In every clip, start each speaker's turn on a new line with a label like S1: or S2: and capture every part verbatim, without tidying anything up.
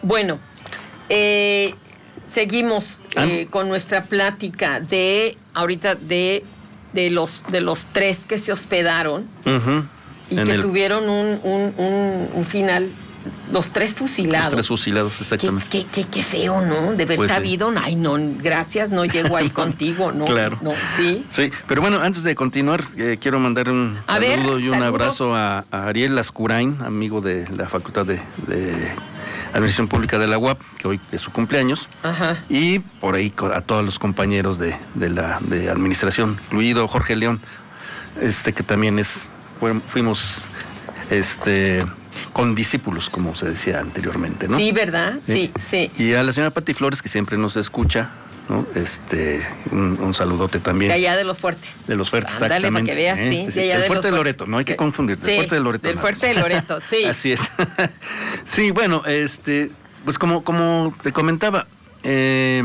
S1: Bueno, eh, seguimos
S2: ¿Ah?
S1: eh, con nuestra plática de ahorita de de los de los tres que se hospedaron
S2: uh-huh.
S1: y
S2: en
S1: que
S2: el...
S1: tuvieron un, un, un, un final. Los tres fusilados.
S2: Los tres fusilados, exactamente.
S1: Qué, qué, qué, qué feo, ¿no? De haber
S2: pues
S1: sabido,
S2: sí.
S1: Ay, no, gracias, no llego ahí contigo, ¿no?
S2: Claro.
S1: No, sí.
S2: Sí, pero bueno, antes de continuar, eh, quiero mandar un
S1: a
S2: saludo
S1: ver,
S2: y un
S1: saludos.
S2: abrazo a, a Ariel Lascurain, amigo de la Facultad de, de Administración Pública de la U A P, que hoy es su cumpleaños.
S1: Ajá.
S2: Y por ahí a todos los compañeros de, de la de administración, incluido Jorge León, este que también es, fuimos, este... con discípulos, como se decía anteriormente, ¿no?
S1: Sí, ¿verdad? Sí, sí.
S2: Y a la señora Pati Flores, que siempre nos escucha, ¿no? Este, un, un saludote también.
S1: De allá de los fuertes.
S2: De los fuertes,
S1: Ándale,
S2: exactamente.
S1: para que veas,
S2: ¿eh?
S1: sí.
S2: Sí,
S1: De allá
S2: del
S1: de
S2: fuerte
S1: los
S2: de Loreto, no hay que confundir, del
S1: sí,
S2: fuerte de Loreto.
S1: Del
S2: no.
S1: fuerte de Loreto, sí.
S2: Así es. Sí, bueno, este, pues como, como te comentaba, eh,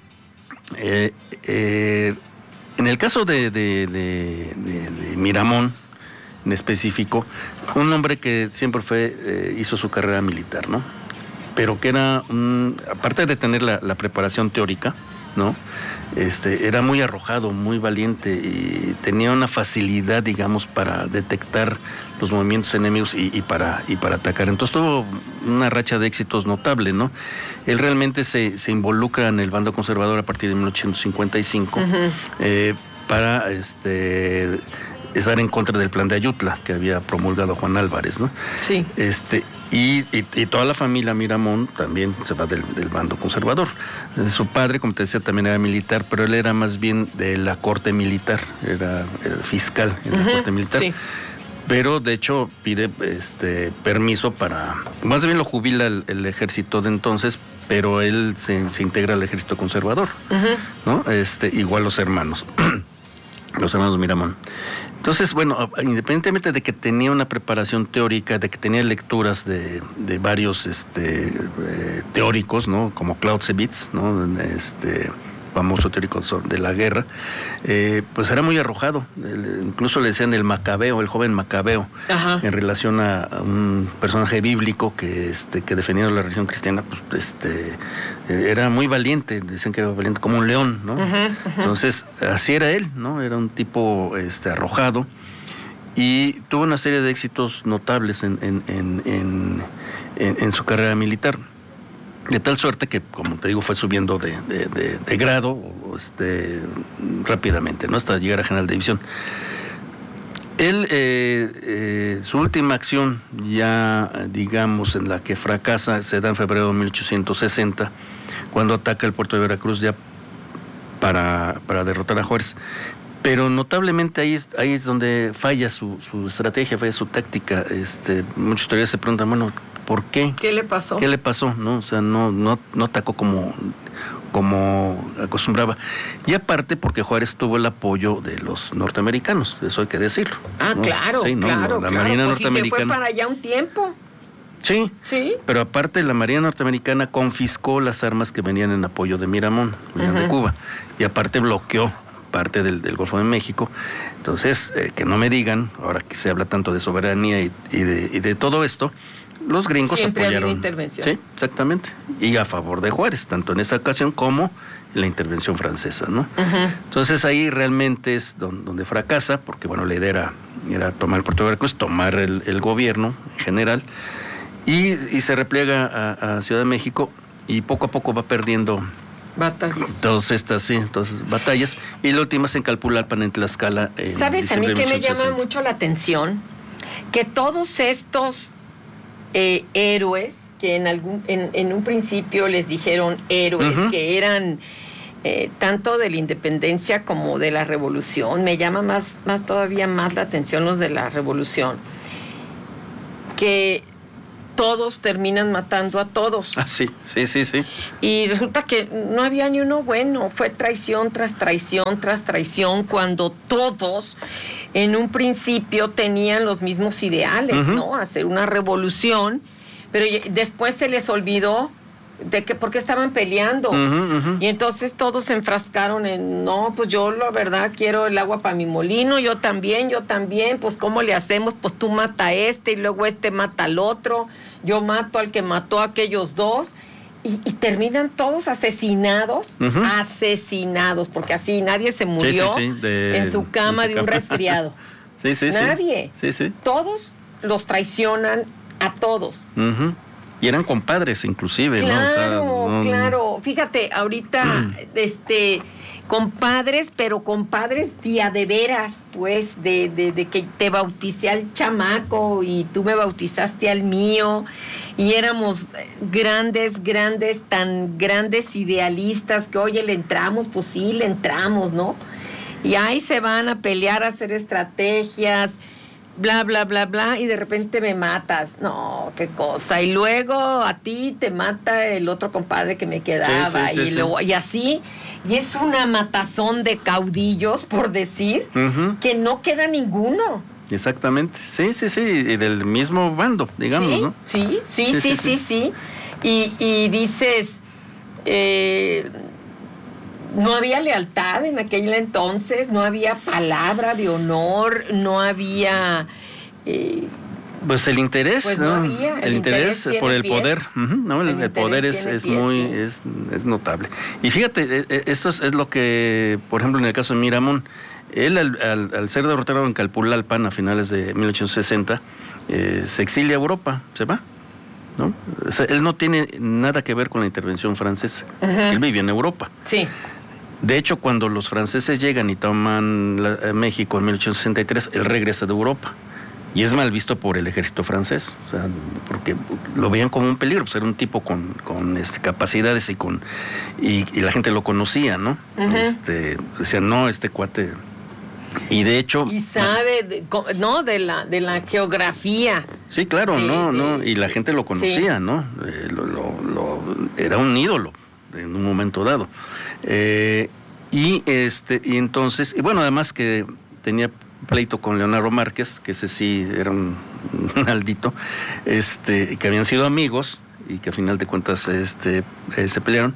S2: eh, eh, en el caso de, de, de, de, de Miramón, en específico, un hombre que siempre fue, eh, hizo su carrera militar, ¿no? Pero que era, un, aparte de tener la, la preparación teórica, ¿no? Este, era muy arrojado, muy valiente y tenía una facilidad, digamos, para detectar los movimientos enemigos y, y, para, y para atacar. Entonces tuvo una racha de éxitos notable, ¿no? Él realmente se, se involucra en el bando conservador a partir de mil ochocientos cincuenta y cinco uh-huh. eh, para este, estar en contra del plan de Ayutla que había promulgado Juan Álvarez, ¿no?
S1: Sí.
S2: Este, y, y, y toda la familia Miramón también se va del, del bando conservador. Su padre, como te decía, también era militar, pero él era más bien de la corte militar, era, era fiscal en la uh-huh. corte militar. Sí. Pero de hecho pide este permiso para, más bien lo jubila el, el ejército de entonces, pero él se, se integra al ejército conservador, uh-huh. ¿no? Este, igual los hermanos, los hermanos Miramón. Entonces, bueno, independientemente de que tenía una preparación teórica, de que tenía lecturas de, de varios este, eh, teóricos, ¿no? Como Clausewitz, ¿no? Este, famoso teórico de la guerra, eh, pues era muy arrojado. El, incluso le decían el Macabeo, el joven Macabeo, Ajá. en relación a, a un personaje bíblico que, este, que defendiendo la religión cristiana, pues, este, eh, era muy valiente, decían que era valiente como un león, ¿no? Ajá, ajá. Entonces, así era él, ¿no? Era un tipo este, arrojado y tuvo una serie de éxitos notables en, en, en, en, en, en su carrera militar. De tal suerte que, como te digo, fue subiendo de, de, de, de grado este, rápidamente, ¿no? Hasta llegar a general de división. Él, eh, eh, su última acción, ya digamos, en la que fracasa, se da en febrero de mil ochocientos sesenta, cuando ataca el puerto de Veracruz ya para, para derrotar a Juárez. Pero notablemente ahí es, ahí es donde falla su, su estrategia, falla su táctica. Este, muchos historiadores se preguntan, bueno, ¿por qué?
S1: ¿Qué le pasó?
S2: ¿Qué le pasó? ¿No? O sea, no, no, no atacó como, como acostumbraba. Y aparte porque Juárez tuvo el apoyo de los norteamericanos, eso hay que decirlo.
S1: Ah,
S2: ¿no?
S1: claro,
S2: sí, ¿no?
S1: claro,
S2: La
S1: claro.
S2: Marina
S1: pues
S2: norteamericana.
S1: Si se fue para allá un tiempo.
S2: Sí,
S1: sí,
S2: pero aparte la Marina norteamericana confiscó las armas que venían en apoyo de Miramón, venían uh-huh. de Cuba, y aparte bloqueó parte del, del Golfo de México. Entonces, eh, que no me digan, ahora que se habla tanto de soberanía y, y, de, y de todo esto, los gringos
S1: siempre
S2: apoyaron.
S1: Siempre intervención.
S2: Sí, exactamente. Y a favor de Juárez, tanto en esa ocasión como en la intervención francesa, ¿no? Uh-huh. Entonces ahí realmente es donde, donde fracasa, porque bueno, la idea era, era tomar el puerto de Veracruz, tomar el, el gobierno en general, y, y se repliega a, a Ciudad de México, y poco a poco va perdiendo
S1: batallas.
S2: Todas estas, sí, todas batallas. Y la última es en Calpulalpan, en Tlaxcala. En
S1: ¿Sabes a mí que me llama mucho la atención? Que todos estos eh, héroes, que en algún en, en un principio les dijeron héroes, uh-huh. que eran eh, tanto de la independencia como de la revolución, me llama más, más todavía más la atención los de la revolución, que todos terminan matando a todos.
S2: Ah, sí, sí, sí, sí.
S1: Y resulta que no había ni uno bueno, fue traición tras traición tras traición, cuando todos en un principio tenían los mismos ideales, uh-huh. ¿no? Hacer una revolución, pero después se les olvidó de que por qué estaban peleando. Uh-huh, uh-huh. Y entonces todos se enfrascaron en, no, pues yo la verdad quiero el agua para mi molino, yo también, yo también, pues ¿cómo le hacemos? Pues tú mata a este y luego este mata al otro. yo mato al que mató a aquellos dos, y, y terminan todos asesinados, uh-huh. asesinados, porque así nadie se murió
S2: sí, sí, sí, de,
S1: en su cama de, de un cama. resfriado.
S2: sí, sí,
S1: nadie.
S2: Sí, sí.
S1: Todos los traicionan a todos.
S2: Uh-huh. Y eran compadres inclusive,
S1: claro,
S2: ¿no? O
S1: sea,
S2: no...
S1: claro. Fíjate, ahorita, este, compadres, pero compadres día de veras, pues, de, de, de que te bauticé al chamaco y tú me bautizaste al mío. Y éramos grandes, grandes, tan grandes idealistas que, oye, le entramos, pues sí, le entramos, ¿no? Y ahí se van a pelear, a hacer estrategias, bla, bla, bla, bla, y de repente me matas. No, qué cosa. Y luego a ti te mata el otro compadre que me quedaba. Sí, sí, sí, y, luego, sí. y así, y es una matazón de caudillos, por decir, uh-huh. que no queda ninguno.
S2: Exactamente, sí, sí, sí, y del mismo bando, digamos,
S1: sí,
S2: ¿no?
S1: Sí, sí, sí, sí, sí, sí, sí. Y, y dices, eh, no había lealtad en aquel entonces, no había palabra de honor, no había... Eh,
S2: pues el interés,
S1: pues
S2: ¿no?
S1: no había,
S2: el, el interés, interés por el pies. poder, uh-huh, ¿no? El, el, el poder es, es pies, muy, sí. es, es notable. Y fíjate, esto es, es lo que, por ejemplo, en el caso de Miramón, él al, al, al ser derrotado en Calpulalpan a finales de mil ochocientos sesenta, eh, se exilia a Europa, se va, ¿no? O sea, él no tiene nada que ver con la intervención francesa, uh-huh. él vive en Europa.
S1: Sí.
S2: De hecho, cuando los franceses llegan y toman la, México en mil ochocientos sesenta y tres, él regresa de Europa. Y es mal visto por el ejército francés, o sea, porque lo veían como un peligro, pues era un tipo con, con este, capacidades y con y, y la gente lo conocía, ¿no? Uh-huh. Este, decían, no, este cuate... Y de hecho...
S1: Y sabe, de, ¿no? De la, de la geografía.
S2: Sí, claro,
S1: de,
S2: no,
S1: de,
S2: no, y la gente lo conocía, sí. ¿no? Eh, lo, lo, lo, era un ídolo en un momento dado. Eh, y este y entonces, y bueno, además que tenía pleito con Leonardo Márquez, que ese sí era un, un aldito, este, que habían sido amigos y que a final de cuentas este, eh, se pelearon.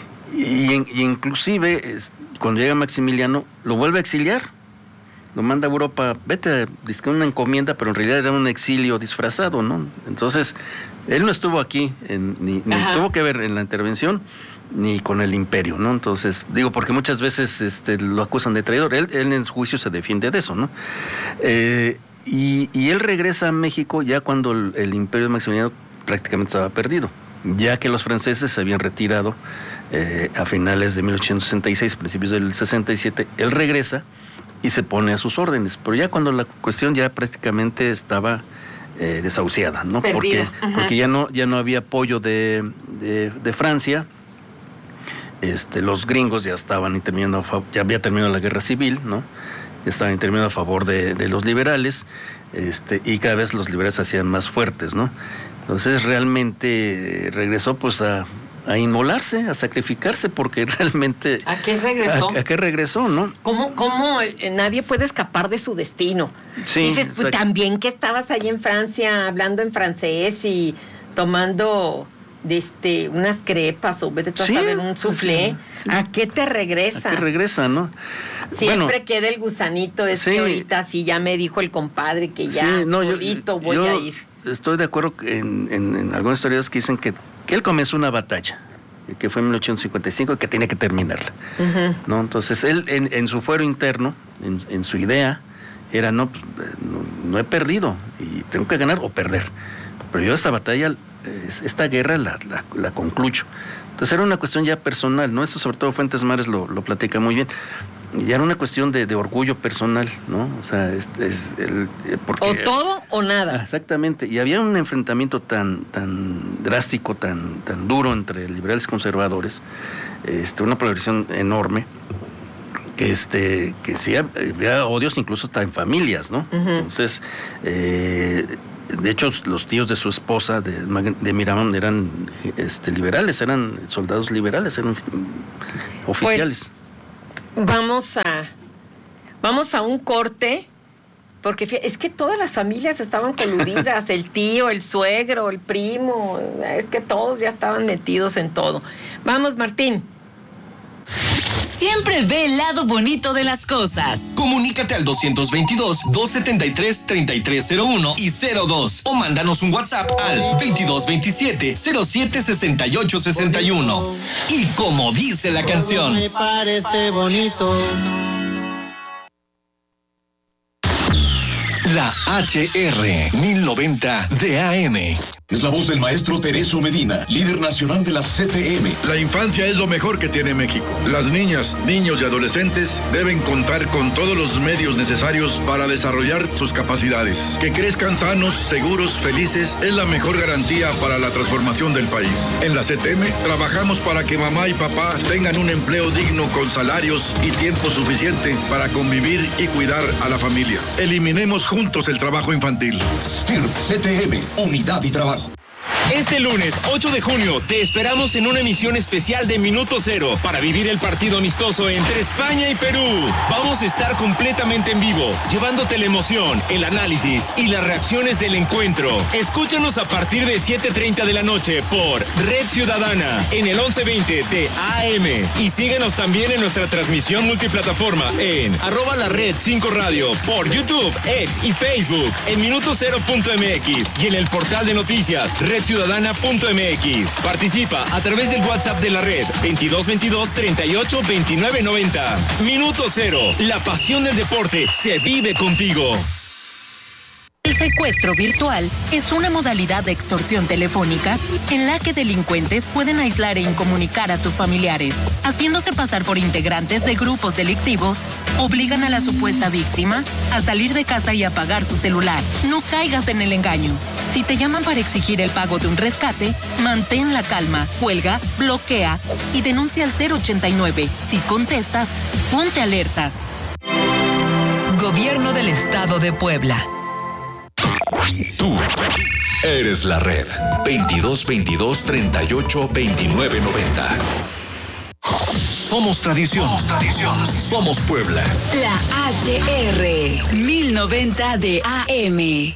S2: Y, y inclusive, es, cuando llega Maximiliano, lo vuelve a exiliar. Lo manda a Europa, vete, dice que una encomienda, pero en realidad era un exilio disfrazado, ¿no? Entonces, él no estuvo aquí, en, ni, ni tuvo que ver en la intervención, ni con el imperio, ¿no? Entonces, digo, porque muchas veces este, lo acusan de traidor, él, él en su juicio se defiende de eso, ¿no? Eh, y, y él regresa a México ya cuando el, el imperio de Maximiliano prácticamente estaba perdido, ya que los franceses se habían retirado eh, a finales de mil ochocientos sesenta y seis, principios del sesenta y siete, él regresa y se pone a sus órdenes, pero ya cuando la cuestión ya prácticamente estaba eh, desahuciada, ¿no?
S1: Perdida.
S2: Porque,
S1: uh-huh.
S2: porque ya no, ya no había apoyo de, de, de Francia, este, los gringos ya estaban interviniendo, ya había terminado la guerra civil, ¿no? Ya estaban interviniendo a favor de, de los liberales, este, y cada vez los liberales se hacían más fuertes, ¿no? Entonces realmente regresó pues a a inmolarse, a sacrificarse, porque realmente...
S1: ¿A qué regresó?
S2: ¿A, a qué regresó, no?
S1: ¿Cómo, cómo eh, nadie puede escapar de su destino?
S2: Sí,
S1: dices, pues también que estabas ahí en Francia hablando en francés y tomando de este unas crepas o vete a
S2: sí,
S1: saber un soufflé.
S2: Sí, sí.
S1: ¿A qué te regresas?
S2: ¿A qué regresa, no?
S1: Siempre
S2: bueno,
S1: queda el gusanito, es
S2: sí,
S1: que ahorita sí ya me dijo el compadre que ya
S2: sí, no,
S1: solito
S2: yo,
S1: voy
S2: yo
S1: a ir.
S2: Estoy de acuerdo en, en, en algunas historias que dicen que, que él comenzó una batalla, que fue en mil ochocientos cincuenta y cinco y que tiene que terminarla, uh-huh. ¿no? Entonces él en, en su fuero interno, en, en su idea, era no, no, no he perdido y tengo que ganar o perder, pero yo esta batalla, esta guerra la, la, la concluyo. Entonces era una cuestión ya personal, ¿no? Esto sobre todo Fuentes Mares lo, lo platica muy bien. Ya era una cuestión de, de orgullo personal, ¿no? O sea, es, es el, porque,
S1: o todo o nada.
S2: Exactamente, y había un enfrentamiento tan tan drástico, tan tan duro entre liberales y conservadores, este, una polarización enorme, que este que sí había odios incluso hasta en familias, ¿no? Uh-huh. Entonces, eh, de hecho, los tíos de su esposa, de, de Miramón, eran este, liberales, eran soldados liberales, eran oficiales.
S1: Pues, Vamos a, vamos a un corte, porque es que todas las familias estaban coludidas, el tío, el suegro, el primo, es que todos ya estaban metidos en todo. Vamos, Martín.
S3: Siempre ve el lado bonito de las cosas.
S4: Comunícate al doscientos veintidós, doscientos setenta y tres, treinta y tres cero uno y cero dos o mándanos un WhatsApp al veintidós veintisiete, cero siete sesenta y ocho sesenta y uno. Y como dice la canción,
S5: me parece bonito.
S4: La H R mil noventa de A M.
S6: Es la voz del maestro Tereso Medina, líder nacional de la C T M.
S7: La infancia es lo mejor que tiene México. Las niñas, niños y adolescentes deben contar con todos los medios necesarios para desarrollar sus capacidades. Que crezcan sanos, seguros, felices es la mejor garantía para la transformación del país. En la C T M trabajamos para que mamá y papá tengan un empleo digno con salarios y tiempo suficiente para convivir y cuidar a la familia. Eliminemos juntos el trabajo infantil.
S6: S T I R P C T M, unidad y trabajo.
S8: Este lunes ocho de junio te esperamos en una emisión especial de Minuto Cero para vivir el partido amistoso entre España y Perú. Vamos a estar completamente en vivo, llevándote la emoción, el análisis y las reacciones del encuentro. Escúchanos a partir de siete treinta de la noche por Red Ciudadana en el once veinte de A M. Y síguenos también en nuestra transmisión multiplataforma en arroba la red cinco radio por YouTube, X y Facebook en minuto cero punto m x y en el portal de noticias red ciudadana punto m x. Participa a través del WhatsApp de la red veintidós veintidós, treinta y ocho, veintinueve noventa. Minuto Cero, la pasión del deporte se vive contigo.
S3: El secuestro virtual es una modalidad de extorsión telefónica en la que delincuentes pueden aislar e incomunicar a tus familiares. Haciéndose pasar por integrantes de grupos delictivos, obligan a la supuesta víctima a salir de casa y apagar su celular. No caigas en el engaño. Si te llaman para exigir el pago de un rescate, mantén la calma, cuelga, bloquea y denuncia al cero ochenta y nueve. Si contestas, ponte alerta.
S9: Gobierno del Estado de Puebla.
S4: Tú eres la red. veintidós veintidós, treinta y ocho, veintinueve noventa. Somos tradición. Somos tradición. Somos Puebla.
S3: La H R mil noventa de A M.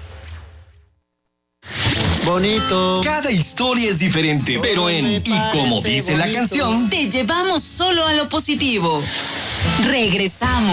S5: Bonito.
S4: Cada historia es diferente, pero en Y como dice la canción,
S3: te llevamos solo a lo positivo. Regresamos.